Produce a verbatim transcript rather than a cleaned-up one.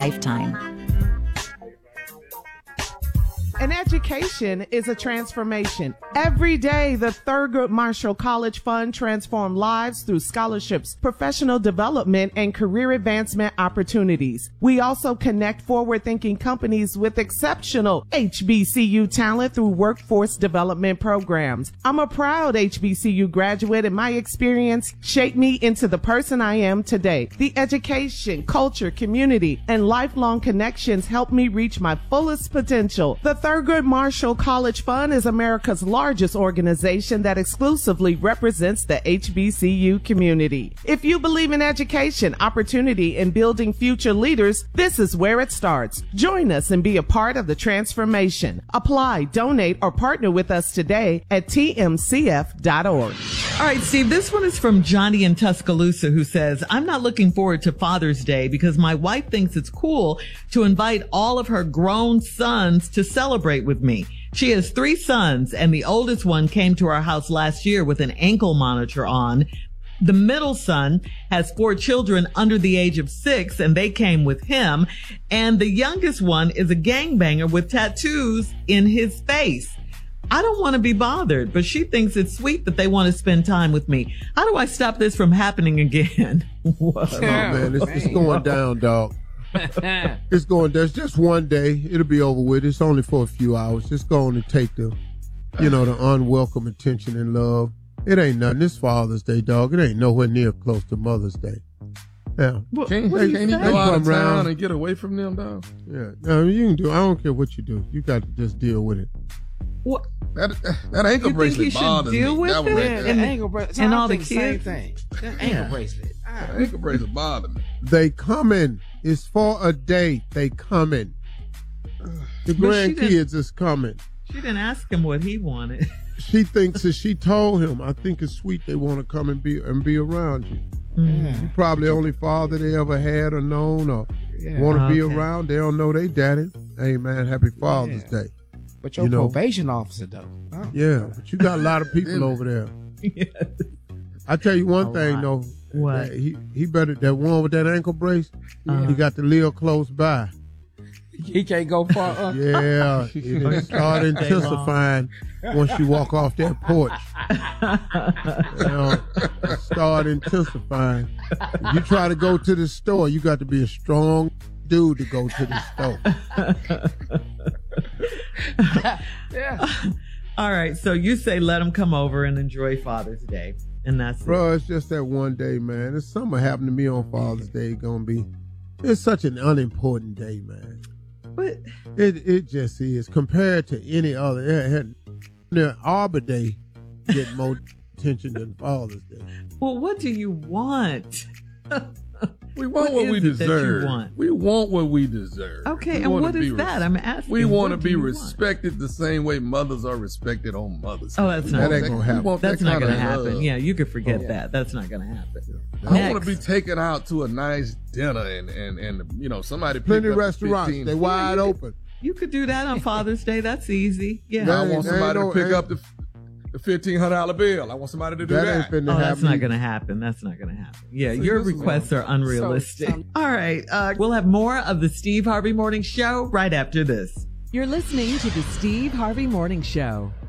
lifetime. An education is a transformation. Every day, the Thurgood Marshall College Fund transforms lives through scholarships, professional development, and career advancement opportunities. We also connect forward-thinking companies with exceptional H B C U talent through workforce development programs. I'm a proud H B C U graduate, and my experience shaped me into the person I am today. The education, culture, community, and lifelong connections helped me reach my fullest potential. The Thurgood Marshall College Fund is America's largest organization that exclusively represents the H B C U community. If you believe in education, opportunity, and building future leaders, this is where it starts. Join us and be a part of the transformation. Apply, donate, or partner with us today at T M C F dot org. All right, Steve, this one is from Johnny in Tuscaloosa, who says, I'm not looking forward to Father's Day because my wife thinks it's cool to invite all of her grown sons to celebrate with me. She has three sons, and the oldest one came to our house last year with an ankle monitor on. The middle son has four children under the age of six, and they came with him. And the youngest one is a gangbanger with tattoos in his face. I don't want to be bothered, but she thinks it's sweet that they want to spend time with me. How do I stop this from happening again? What? Oh, man, it's, it's going down, dog. It's going down. It's just one day. It'll be over with. It's only for a few hours. Just going to take the, you know, the unwelcome attention and love. It ain't nothing. It's Father's Day, dog. It ain't nowhere near close to Mother's Day. Yeah. What, can't they, can't you go out of town and get away from them, dog? Yeah. No, you can do. I don't care what you do. You got to just deal with it. What? That that ankle you bracelet bothers me. With that it? Right and, and, ankle bra- and all the kids. Same thing. That ankle yeah. bracelet. That ankle bracelet bothers me. They coming. It's for a day. They coming. The grandkids is coming. She didn't ask him what he wanted. She thinks that she told him. I think it's sweet they want to come and be and be around you. Mm. You probably the only father they ever had or known or yeah. want to okay. be around. They don't know they daddy. Hey man, happy Father's yeah. Day. But your you know? probation officer though. Huh? Yeah, but you got a lot of people over there. Yes. I tell you one a thing lot. though. What? He he better that one with that ankle brace. Uh-huh. He got to live close by. He can't go far up. Yeah, it start intensifying once you walk off that porch. You know, start intensifying. If you try to go to the store, you got to be a strong dude to go to the store. Yeah. All right, so you say let him come over and enjoy Father's Day, and that's Bro, it. It's just that one day, man. If something happened to me on Father's Day, it's gonna be. It's such an unimportant day, man. But it it just is compared to any other. It, it, Arbor Day get more attention than Father's Day. Well, what do you want? We want what, what we deserve. Want? We want what we deserve. Okay, we and what is res- that? I'm asking. We want to be respected want? the same way mothers are respected on Mother's Day. Oh, that's not that ain't gonna happen. That's that not gonna love. happen. Yeah, you could forget oh. that. That's not gonna happen. I want to be taken out to a nice dinner and and and you know somebody. Plenty of restaurants. They wide yeah, open. You could do that on Father's Day. That's easy. Yeah. I want somebody to pick up the. The fifteen hundred dollar bill. I want somebody to do that. that. Oh, that's not going to happen. That's not going to happen. Yeah, so your requests are unrealistic. So, um, All right. Uh, we'll have more of the Steve Harvey Morning Show right after this. You're listening to the Steve Harvey Morning Show.